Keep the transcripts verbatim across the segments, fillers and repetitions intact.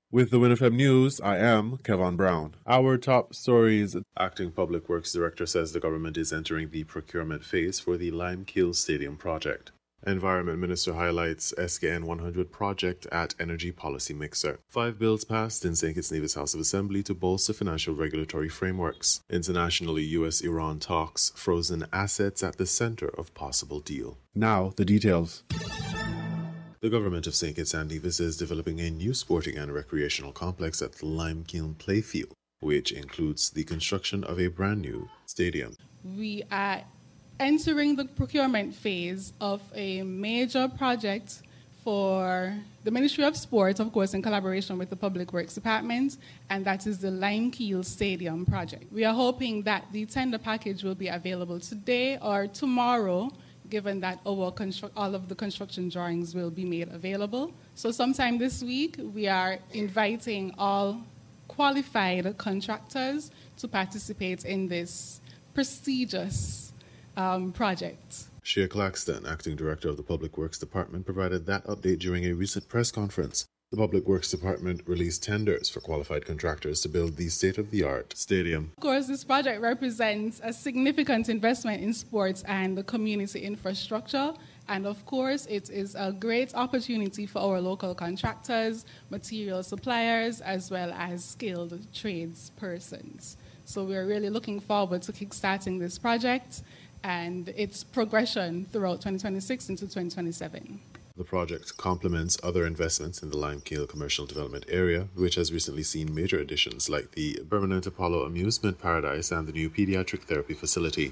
With the WinFM News, I am Kevin Brown. Our top stories. Acting Public Works Director says the government is entering the procurement phase for the Limekiln Stadium project. Environment Minister highlights S K N one hundred project at Energy Policy Mixer. Five bills passed in Saint Kitts Nevis House of Assembly to bolster financial regulatory frameworks. Internationally, U S-Iran talks, frozen assets at the center of possible deal. Now, the details. The government of Saint Kitts and Nevis is developing a new sporting and recreational complex at the Limekiln Playfield, which includes the construction of a brand new stadium. We are entering the procurement phase of a major project for the Ministry of Sport, of course, in collaboration with the Public Works Department, and that is the Limekiln Stadium project. We are hoping that the tender package will be available today or tomorrow, given that our constru- all of the construction drawings will be made available. So sometime this week, we are inviting all qualified contractors to participate in this prestigious um, project. Shea Claxton, Acting Director of the Public Works Department, provided that update during a recent press conference. The Public Works Department released tenders for qualified contractors to build the state-of-the-art stadium. Of course, this project represents a significant investment in sports and the community infrastructure. And of course, it is a great opportunity for our local contractors, material suppliers, as well as skilled tradespersons. So we're really looking forward to kickstarting this project and its progression throughout twenty twenty-six into twenty twenty-seven. The project complements other investments in the Limekiln commercial development area, which has recently seen major additions like the Permanent Apollo Amusement Paradise and the new pediatric therapy facility.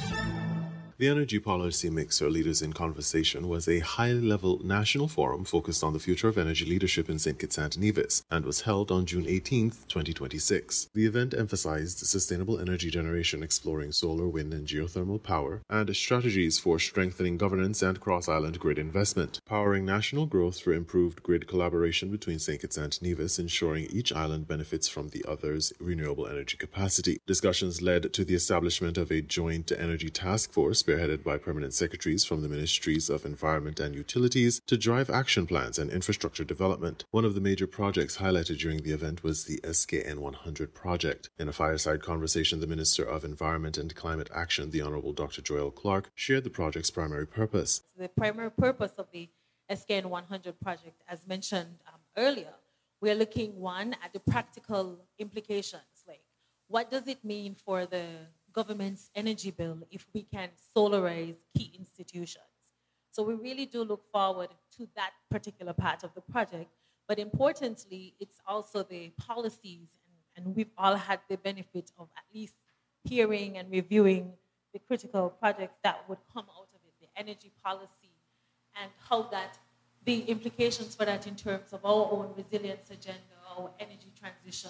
The Energy Policy Mixer Leaders in Conversation was a high-level national forum focused on the future of energy leadership in Saint Kitts and Nevis and was held on June eighteenth, twenty twenty-six. The event emphasized sustainable energy generation exploring solar, wind, and geothermal power and strategies for strengthening governance and cross-island grid investment, powering national growth through improved grid collaboration between Saint Kitts and Nevis, ensuring each island benefits from the other's renewable energy capacity. Discussions led to the establishment of a joint energy task force spearheaded by permanent secretaries from the Ministries of Environment and Utilities to drive action plans and infrastructure development. One of the major projects highlighted during the event was the S K N one hundred project. In a fireside conversation, the Minister of Environment and Climate Action, the Honourable Doctor Joel Clark, shared the project's primary purpose. The primary purpose of the S K N one hundred project, as mentioned um, earlier, we are looking, one, at the practical implications, like what does it mean for the government's energy bill if we can solarize key institutions. So we really do look forward to that particular part of the project. But importantly, it's also the policies, and, and we've all had the benefit of at least hearing and reviewing the critical projects that would come out of it, the energy policy, and how that, the implications for that in terms of our own resilience agenda, our energy transition,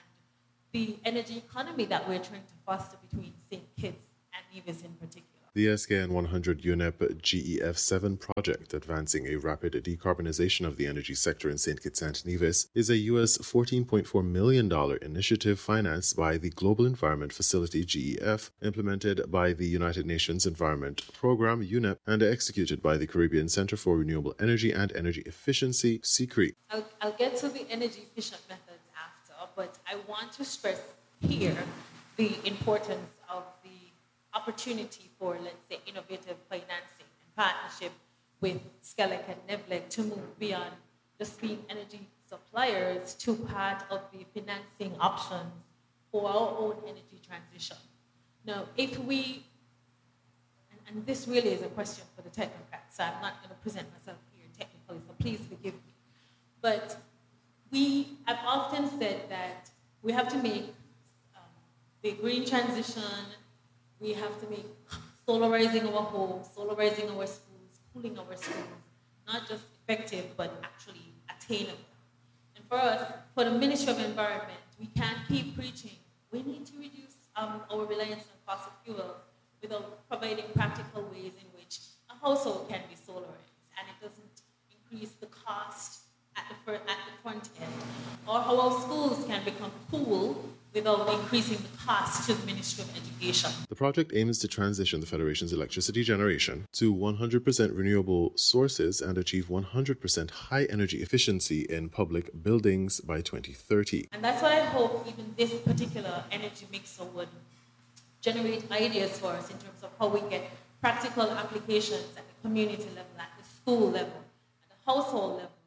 the energy economy that we're trying to foster between Saint Kitts and Nevis in particular. The S K N one hundred U N E P G E F seven project, advancing a rapid decarbonization of the energy sector in Saint Kitts and Nevis, is a U S fourteen point four million dollars initiative financed by the Global Environment Facility G E F, implemented by the United Nations Environment Programme U N E P, and executed by the Caribbean Centre for Renewable Energy and Energy Efficiency, C C R E. I'll, I'll get to the energy efficient methods after, but I want to stress here the importance of the opportunity for, let's say, innovative financing and partnership with SCELEC and NEVLEC to move beyond just being energy suppliers to part of the financing options for our own energy transition. Now, if we, and, and this really is a question for the technocrats, so I'm not going to present myself here technically, so please forgive me. But we have often said that we have to make um, the green transition, we have to make solarizing our homes, solarizing our schools, cooling our schools, not just effective, but actually attainable. And for us, for the Ministry of Environment, we can't keep preaching. We need to reduce um, our reliance on fossil fuels without providing practical ways in which a household can be solarized, and it doesn't increase the cost at the, at the front end, or how our schools can become cool without increasing the cost to the Ministry of Education. The project aims to transition the Federation's electricity generation to one hundred percent renewable sources and achieve one hundred percent high energy efficiency in public buildings by twenty thirty. And that's why I hope even this particular energy mixer would generate ideas for us in terms of how we get practical applications at the community level, at the school level, at the household level,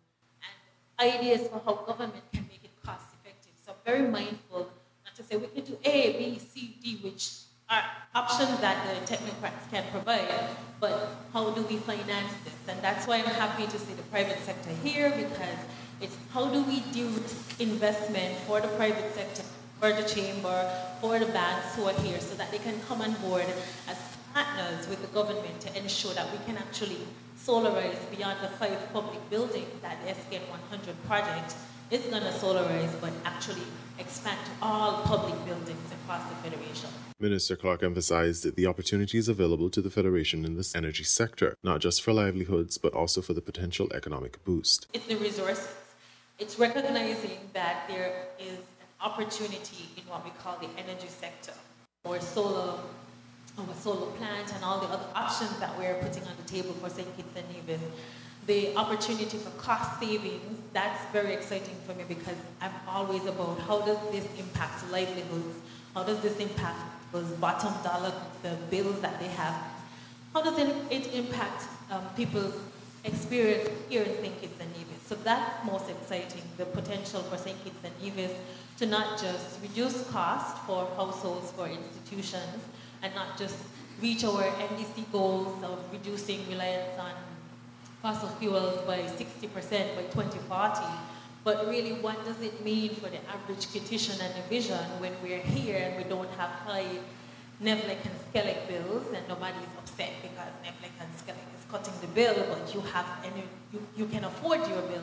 and ideas for how government can make it cost effective. So I'm very mindful not to say we can do A, B, C, D, which are options that the technocrats can provide, but how do we finance this? And that's why I'm happy to see the private sector here, because it's how do we de-risk investment for the private sector, for the chamber, for the banks who are here, so that they can come on board as partners with the government to ensure that we can actually solarize beyond the five public buildings that the S K N one hundred project is going to solarize, but actually expand to all public buildings across the Federation. Minister Clark emphasized the opportunities available to the Federation in this energy sector, not just for livelihoods, but also for the potential economic boost. It's the resources. It's recognizing that there is an opportunity in what we call the energy sector, or solar, or a solar plant, and all the other options that we're putting on the table for Saint Kitts and Nevis. The opportunity for cost savings, that's very exciting for me, because I'm always about how does this impact livelihoods, how does this impact those bottom dollar, the bills that they have, how does it, it impact um, people's experience here in Saint Kitts and Nevis. So that's most exciting, the potential for Saint Kitts and Nevis to not just reduce cost for households, for institutions, and not just reach our N D C goals of reducing reliance on fossil fuels by sixty percent by twenty forty, but really what does it mean for the average Kittitian and Division when we're here and we don't have high Nevlec and Skelec bills, and nobody's upset because Nevlec and Skelec is cutting the bill, but you have any, you, you can afford your bill.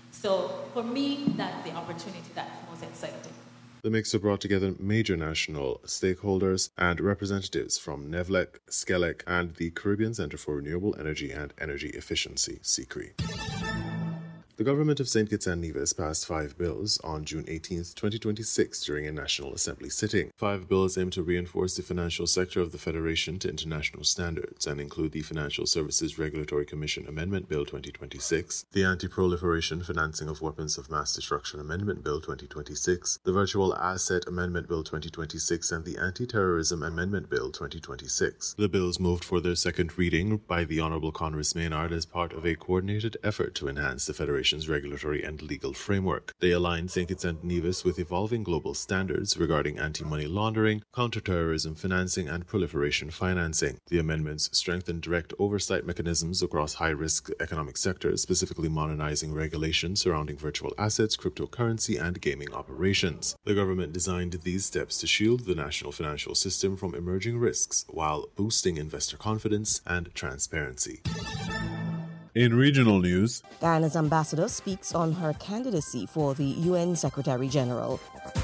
So for me, that's the opportunity that's most exciting. The mixer brought together major national stakeholders and representatives from Nevlec, Skelec, and the Caribbean Centre for Renewable Energy and Energy Efficiency, C C R E. The government of Saint Kitts and Nevis passed five bills on June eighteenth, twenty twenty-six during a National Assembly sitting. Five bills aim to reinforce the financial sector of the Federation to international standards and include the Financial Services Regulatory Commission Amendment Bill twenty twenty-six, the Anti-Proliferation Financing of Weapons of Mass Destruction Amendment Bill twenty twenty-six, the Virtual Asset Amendment Bill twenty twenty-six, and the Anti-Terrorism Amendment Bill twenty twenty-six. The bills moved for their second reading by the Honourable Congress Maynard as part of a coordinated effort to enhance the Federation regulatory and legal framework. They align Saint Kitts and Nevis with evolving global standards regarding anti-money laundering, counterterrorism financing, and proliferation financing. The amendments strengthen direct oversight mechanisms across high-risk economic sectors, specifically modernizing regulations surrounding virtual assets, cryptocurrency, and gaming operations. The government designed these steps to shield the national financial system from emerging risks while boosting investor confidence and transparency. In regional news, Guyana's ambassador speaks on her candidacy for the U N Secretary-General.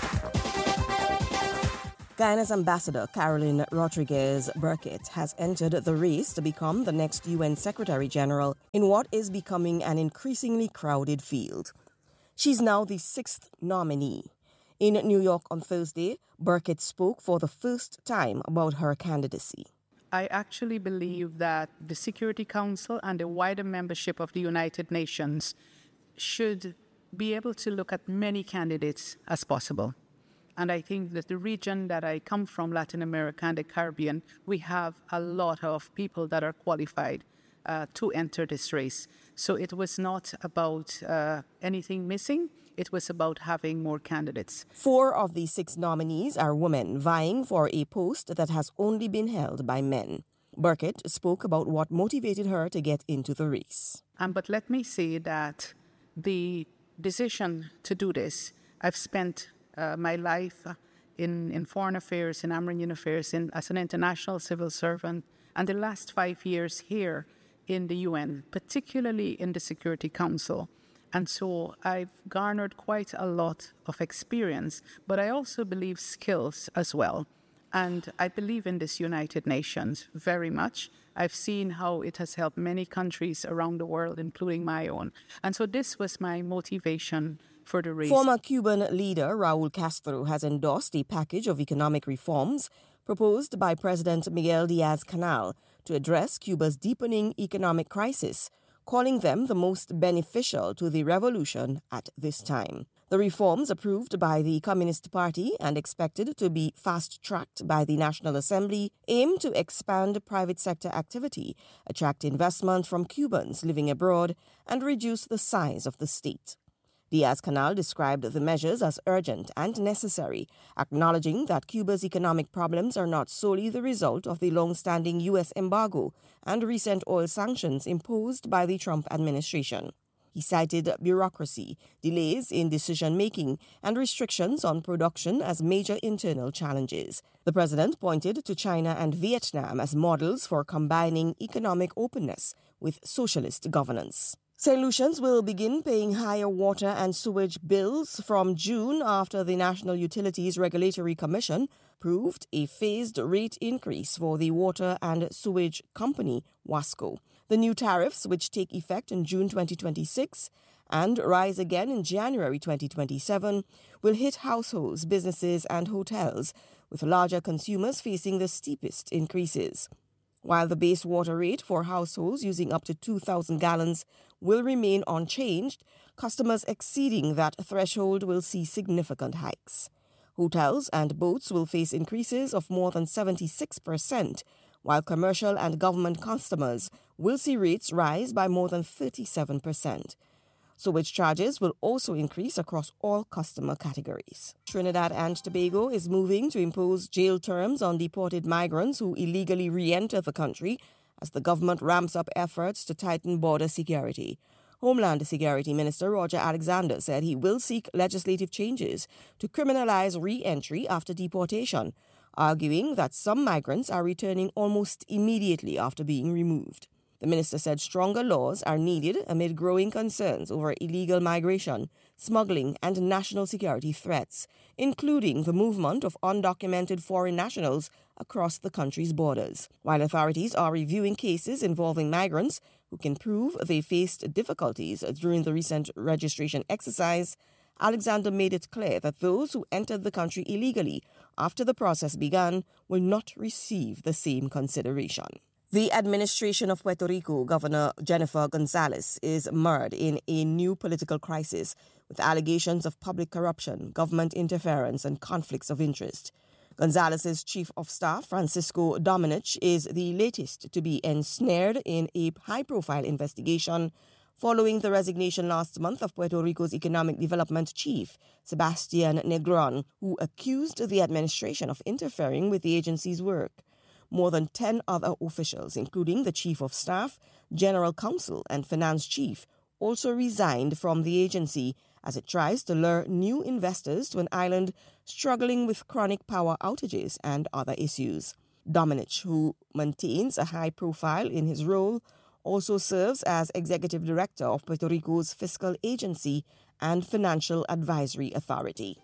Guyana's ambassador, Caroline Rodriguez Burkitt, has entered the race to become the next U N Secretary-General in what is becoming an increasingly crowded field. She's now the sixth nominee. In New York on Thursday, Burkitt spoke for the first time about her candidacy. I actually believe that the Security Council and the wider membership of the United Nations should be able to look at many candidates as possible. And I think that the region that I come from, Latin America and the Caribbean, we have a lot of people that are qualified uh, to enter this race. So it was not about uh, anything missing. It was about having more candidates. Four of the six nominees are women vying for a post that has only been held by men. Burkitt spoke about what motivated her to get into the race. Um, but let me say that the decision to do this, I've spent uh, my life in, in foreign affairs, in Amerindian affairs, in, as an international civil servant, and the last five years here in the U N, particularly in the Security Council. And so I've garnered quite a lot of experience, but I also believe skills as well. And I believe in this United Nations very much. I've seen how it has helped many countries around the world, including my own. And so this was my motivation for the race. Former Cuban leader Raul Castro has endorsed a package of economic reforms proposed by President Miguel Diaz-Canel to address Cuba's deepening economic crisis, calling them the most beneficial to the revolution at this time. The reforms approved by the Communist Party and expected to be fast-tracked by the National Assembly aim to expand private sector activity, attract investment from Cubans living abroad, and reduce the size of the state. Diaz-Canel described the measures as urgent and necessary, acknowledging that Cuba's economic problems are not solely the result of the long-standing U S embargo and recent oil sanctions imposed by the Trump administration. He cited bureaucracy, delays in decision-making, and restrictions on production as major internal challenges. The president pointed to China and Vietnam as models for combining economic openness with socialist governance. Saint Lucians will begin paying higher water and sewage bills from June after the National Utilities Regulatory Commission approved a phased rate increase for the water and sewage company, WASCO. The new tariffs, which take effect in June twenty twenty-six and rise again in January twenty twenty-seven, will hit households, businesses, and hotels, with larger consumers facing the steepest increases. While the base water rate for households using up to two thousand gallons will remain unchanged, customers exceeding that threshold will see significant hikes. Hotels and boats will face increases of more than seventy-six percent, while commercial and government customers will see rates rise by more than thirty-seven percent. Sewage charges will also increase across all customer categories. Trinidad and Tobago is moving to impose jail terms on deported migrants who illegally re-enter the country as the government ramps up efforts to tighten border security. Homeland Security Minister Roger Alexander said he will seek legislative changes to criminalize re-entry after deportation, arguing that some migrants are returning almost immediately after being removed. The minister said stronger laws are needed amid growing concerns over illegal migration, smuggling, and national security threats, including the movement of undocumented foreign nationals across the country's borders. While authorities are reviewing cases involving migrants who can prove they faced difficulties during the recent registration exercise, Alexander made it clear that those who entered the country illegally after the process began will not receive the same consideration. The administration of Puerto Rico, Governor Jennifer Gonzalez, is mired in a new political crisis with allegations of public corruption, government interference, and conflicts of interest. Gonzalez's chief of staff, Francisco Domenech, is the latest to be ensnared in a high-profile investigation following the resignation last month of Puerto Rico's economic development chief, Sebastian Negron, who accused the administration of interfering with the agency's work. More than ten other officials, including the chief of staff, general counsel, and finance chief, also resigned from the agency as it tries to lure new investors to an island struggling with chronic power outages and other issues. Domenech, who maintains a high profile in his role, also serves as executive director of Puerto Rico's Fiscal Agency and Financial Advisory Authority.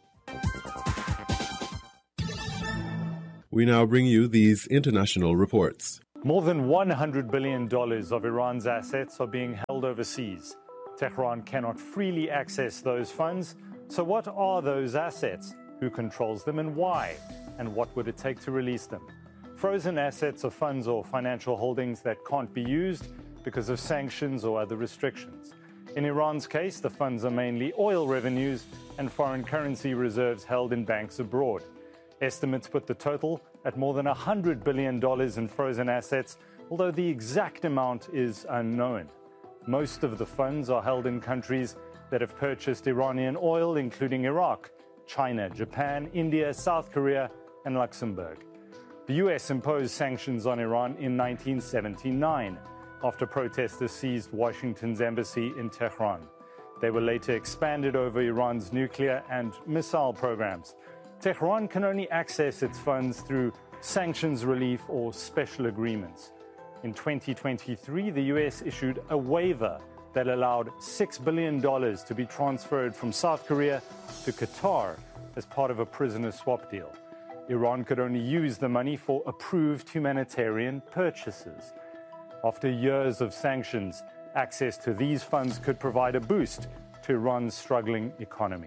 We now bring you these international reports. More than one hundred billion dollars of Iran's assets are being held overseas. Tehran cannot freely access those funds. So what are those assets? Who controls them and why? And what would it take to release them? Frozen assets are funds or financial holdings that can't be used because of sanctions or other restrictions. In Iran's case, the funds are mainly oil revenues and foreign currency reserves held in banks abroad. Estimates put the total at more than one hundred billion dollars in frozen assets, although the exact amount is unknown. Most of the funds are held in countries that have purchased Iranian oil, including Iraq, China, Japan, India, South Korea, and Luxembourg. The U S imposed sanctions on Iran in nineteen seventy-nine after protesters seized Washington's embassy in Tehran. They were later expanded over Iran's nuclear and missile programs. Tehran can only access its funds through sanctions relief or special agreements. In twenty twenty-three, the U S issued a waiver that allowed six billion dollars to be transferred from South Korea to Qatar as part of a prisoner swap deal. Iran could only use the money for approved humanitarian purchases. After years of sanctions, access to these funds could provide a boost to Iran's struggling economy.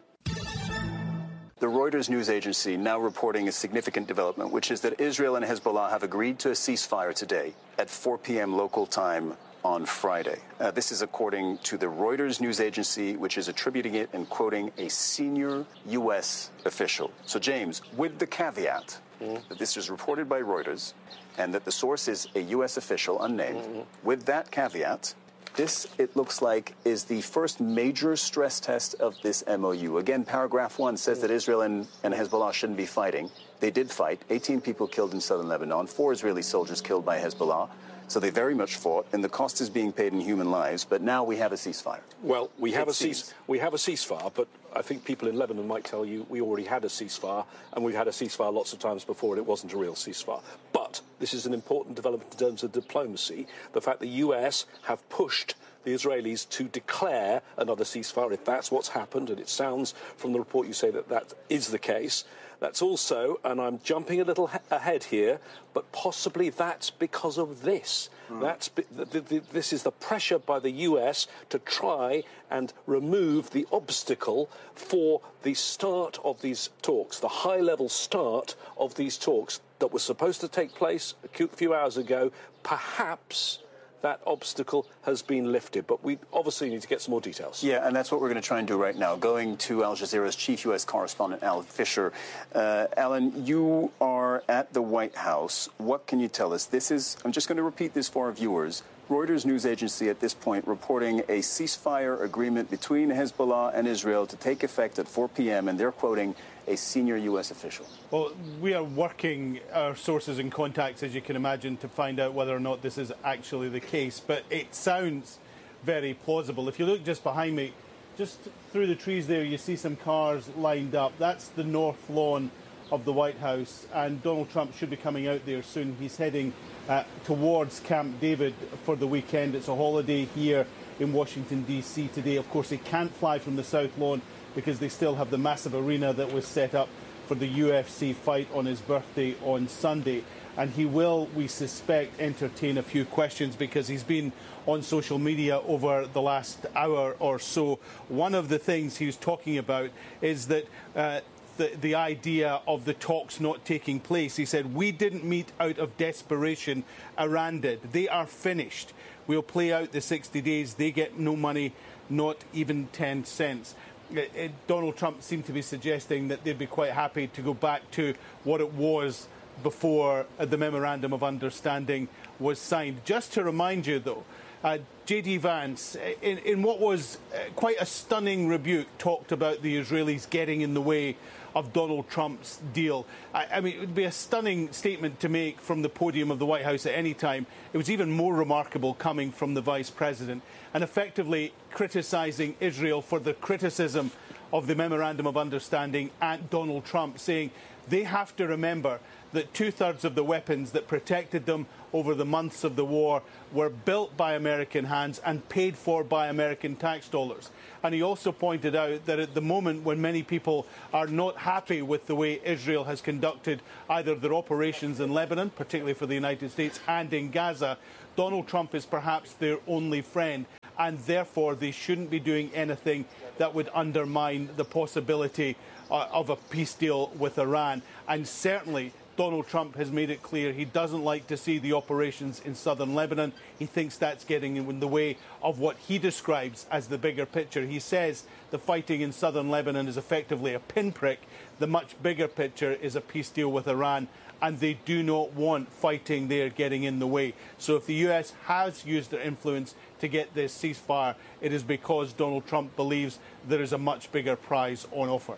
The Reuters news agency now reporting a significant development, which is that Israel and Hezbollah have agreed to a ceasefire today at four p.m. local time on Friday. Uh, this is according to the Reuters news agency, which is attributing it and quoting a senior U S official. So, James, with the caveat mm-hmm. that this is reported by Reuters and that the source is a U S official unnamed, mm-hmm. with that caveat, this, it looks like, is the first major stress test of this M O U. Again, paragraph one says that Israel and, and Hezbollah shouldn't be fighting. They did fight. eighteen people killed in southern Lebanon, four Israeli soldiers killed by Hezbollah. So they very much fought, and the cost is being paid in human lives. But now we have a ceasefire. Well, we have a cease, we have a ceasefire, but I think people in Lebanon might tell you we already had a ceasefire, and we've had a ceasefire lots of times before, and it wasn't a real ceasefire. But this is an important development in terms of diplomacy. The fact the U S have pushed the Israelis to declare another ceasefire, if that's what's happened, and it sounds from the report you say that that is the case. That's also, and I'm jumping a little ahead here, but possibly that's because of this. Mm. That's the, the, the, this is the pressure by the U S to try and remove the obstacle for the start of these talks, the high-level start of these talks that was supposed to take place a few hours ago. Perhaps that obstacle has been lifted, but we obviously need to get some more details. Yeah, and that's what we're going to try and do right now. Going to Al Jazeera's chief U S correspondent, Alan Fisher. Uh, Alan, you are at the White House. What can you tell us? This is, I'm just going to repeat this for our viewers. Reuters news agency at this point reporting a ceasefire agreement between Hezbollah and Israel to take effect at four p.m., and they're quoting a senior U S official. Well, we are working our sources and contacts, as you can imagine, to find out whether or not this is actually the case. But it sounds very plausible. If you look just behind me, just through the trees there, you see some cars lined up. That's the north lawn of the White House, and Donald Trump should be coming out there soon. He's heading uh, towards Camp David for the weekend. It's a holiday here in Washington, D C today. Of course, he can't fly from the South Lawn because they still have the massive arena that was set up for the U F C fight on his birthday on Sunday. And he will, we suspect, entertain a few questions because he's been on social media over the last hour or so. One of the things he was talking about is that uh, the, the idea of the talks not taking place. He said, we didn't meet out of desperation. Iran did. They are finished. We'll play out the sixty days. They get no money, not even ten cents. It, it, Donald Trump seemed to be suggesting that they'd be quite happy to go back to what it was before uh, the Memorandum of Understanding was signed. Just to remind you, though, uh, J D Vance, in, in what was uh, quite a stunning rebuke, talked about the Israelis getting in the way of Donald Trump's deal. I, I mean, it would be a stunning statement to make from the podium of the White House at any time. It was even more remarkable coming from the Vice President, and effectively criticising Israel for the criticism of the Memorandum of Understanding and Donald Trump, saying they have to remember that two-thirds of the weapons that protected them over the months of the war were built by American hands and paid for by American tax dollars. And he also pointed out that at the moment when many people are not happy with the way Israel has conducted either their operations in Lebanon, particularly for the United States, and in Gaza, Donald Trump is perhaps their only friend, and therefore they shouldn't be doing anything that would undermine the possibility uh, of a peace deal with Iran. And certainly Donald Trump has made it clear he doesn't like to see the operations in southern Lebanon. He thinks that's getting in the way of what he describes as the bigger picture. He says the fighting in southern Lebanon is effectively a pinprick. The much bigger picture is a peace deal with Iran, and they do not want fighting there getting in the way. So if the U S has used their influence to get this ceasefire, it is because Donald Trump believes there is a much bigger prize on offer.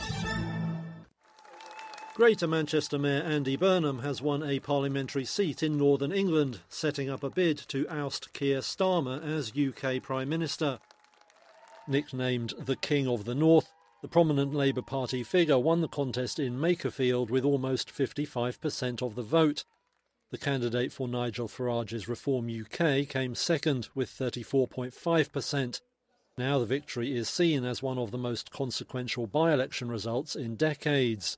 Greater Manchester Mayor Andy Burnham has won a parliamentary seat in Northern England, setting up a bid to oust Keir Starmer as U K Prime Minister. Nicknamed the King of the North, the prominent Labour Party figure won the contest in Makerfield with almost fifty-five percent of the vote. The candidate for Nigel Farage's Reform U K came second with thirty-four point five percent. Now the victory is seen as one of the most consequential by-election results in decades.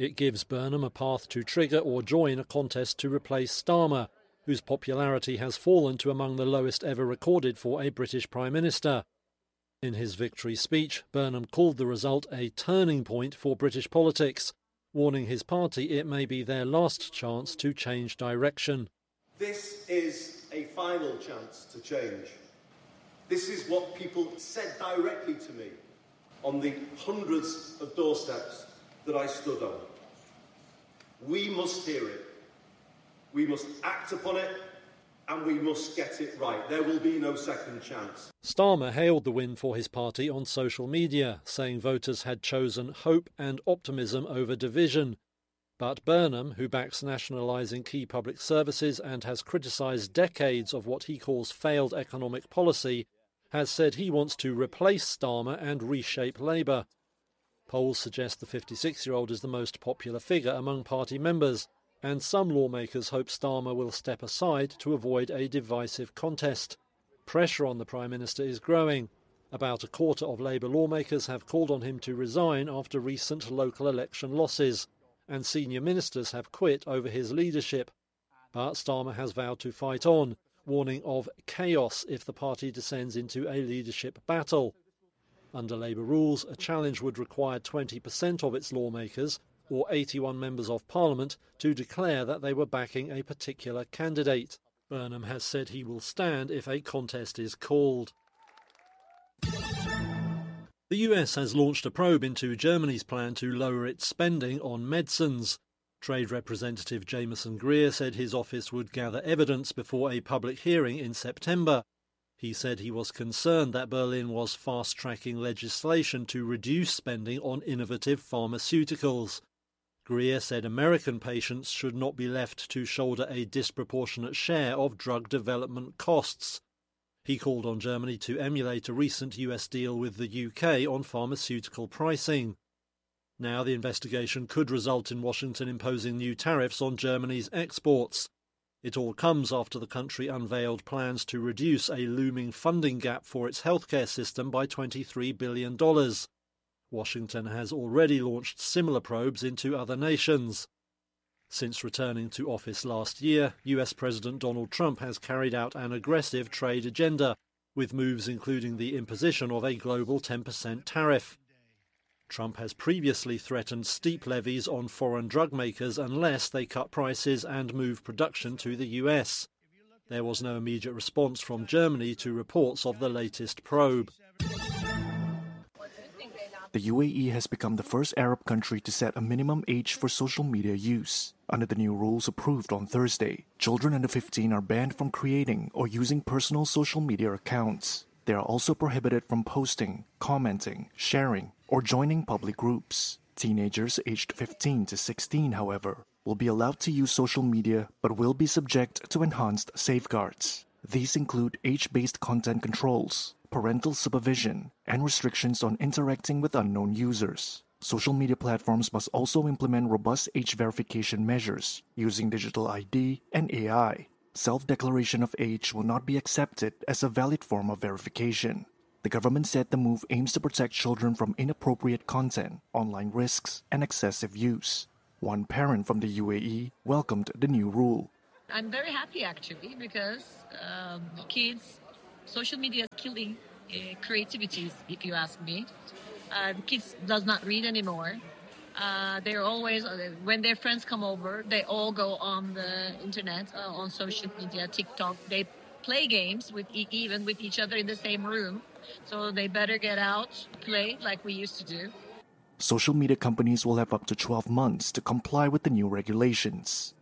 It gives Burnham a path to trigger or join a contest to replace Starmer, whose popularity has fallen to among the lowest ever recorded for a British Prime Minister. In his victory speech, Burnham called the result a turning point for British politics, warning his party it may be their last chance to change direction. This is a final chance to change. This is what people said directly to me on the hundreds of doorsteps that I stood on. We must hear it. We must act upon it, and we must get it right. There will be no second chance. Starmer hailed the win for his party on social media, saying voters had chosen hope and optimism over division. But Burnham, who backs nationalising key public services and has criticised decades of what he calls failed economic policy, has said he wants to replace Starmer and reshape Labour. Polls suggest the fifty-six-year-old is the most popular figure among party members, and some lawmakers hope Starmer will step aside to avoid a divisive contest. Pressure on the Prime Minister is growing. About a quarter of Labour lawmakers have called on him to resign after recent local election losses, and senior ministers have quit over his leadership. But Starmer has vowed to fight on, warning of chaos if the party descends into a leadership battle. Under Labour rules, a challenge would require twenty percent of its lawmakers, or eighty-one members of Parliament, to declare that they were backing a particular candidate. Burnham has said he will stand if a contest is called. The U S has launched a probe into Germany's plan to lower its spending on medicines. Trade Representative Jameson Greer said his office would gather evidence before a public hearing in September. He said he was concerned that Berlin was fast-tracking legislation to reduce spending on innovative pharmaceuticals. Greer said American patients should not be left to shoulder a disproportionate share of drug development costs. He called on Germany to emulate a recent U S deal with the U K on pharmaceutical pricing. Now the investigation could result in Washington imposing new tariffs on Germany's exports. It all comes after the country unveiled plans to reduce a looming funding gap for its healthcare system by twenty-three billion dollars. Washington has already launched similar probes into other nations. Since returning to office last year, U S President Donald Trump has carried out an aggressive trade agenda, with moves including the imposition of a global ten percent tariff. Trump has previously threatened steep levies on foreign drug makers unless they cut prices and move production to the U S. There was no immediate response from Germany to reports of the latest probe. The U A E has become the first Arab country to set a minimum age for social media use. Under the new rules approved on Thursday, children under fifteen are banned from creating or using personal social media accounts. They are also prohibited from posting, commenting, sharing, or joining public groups. Teenagers aged fifteen to sixteen, however, will be allowed to use social media but will be subject to enhanced safeguards. These include age-based content controls, parental supervision, and restrictions on interacting with unknown users. Social media platforms must also implement robust age verification measures using digital I D and A I. Self-declaration of age will not be accepted as a valid form of verification. The government said the move aims to protect children from inappropriate content, online risks, and excessive use. One parent from the U A E welcomed the new rule. I'm very happy actually because um, kids, social media is killing uh, creativity, if you ask me. Uh, the kids does not read anymore. Uh, they're always, uh, when their friends come over, they all go on the internet, uh, on social media, TikTok. They play games with e- even with each other in the same room. So they better get out, play like we used to do. Social media companies will have up to twelve months to comply with the new regulations.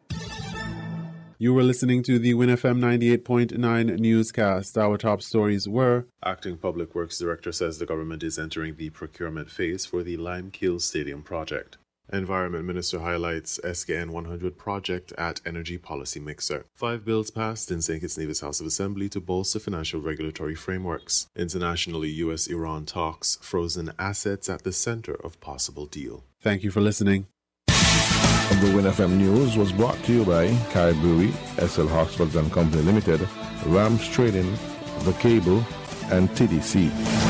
You were listening to the Win F M ninety-eight point nine newscast. Our top stories were: Acting Public Works Director says the government is entering the procurement phase for the Limekiln Stadium project. Environment Minister highlights S K N one hundred project at Energy Policy Mixer. Five bills passed in Saint Kitts Nevis House of Assembly to bolster financial regulatory frameworks. Internationally, U S Iran talks, frozen assets at the center of possible deal. Thank you for listening. The Win F M News was brought to you by Kai Brewery, S L Hoxford and Company Limited, Rams Trading, The Cable, and T D C.